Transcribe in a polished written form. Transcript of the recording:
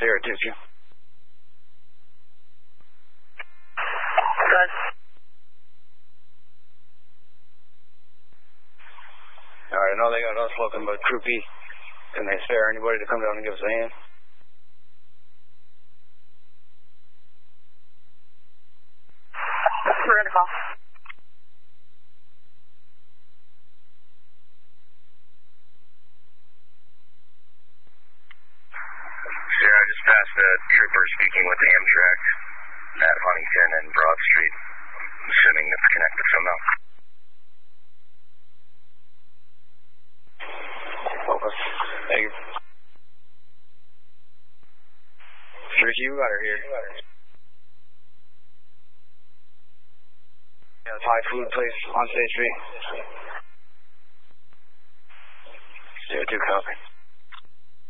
Sierra 2-2. Good. Alright, I know they got us looking, but Crew P, can they spare anybody to come down and give us a hand? We're gonna call. Sierra, I just passed a trooper speaking with Amtrak at Huntington and Broad Street. I'm assuming it's connected somehow. Focus. Thank you. Ricky, you got her here. Yeah, Thai food place on State Street. Sierra 2 copy.